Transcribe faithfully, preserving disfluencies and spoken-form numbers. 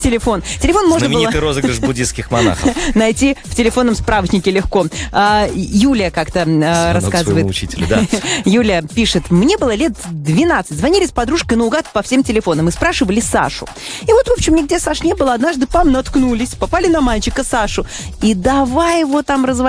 телефон. Телефон можно было... Знаменитый розыгрыш буддийских монахов. Найти в телефонном справочнике легко. А, Юлия как-то а, рассказывает. Учителю, да. Юлия пишет: мне было лет двенадцать. Звонили с подружкой наугад по всем телефонам и спрашивали Сашу. И вот, в общем, нигде Саш не было. Однажды, пам, наткнулись. Попали на мальчика Сашу. И давай его там разводить.